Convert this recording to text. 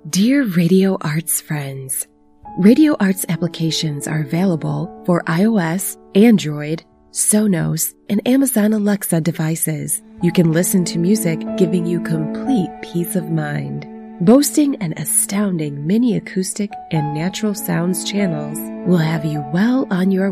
Dear Radio Arts friends, Radio Arts applications are available for iOS, Android, Sonos, and Amazon Alexa devices. You can listen to music giving you complete peace of mind. Boasting an astounding mini acoustic and natural sounds channels will have you well on your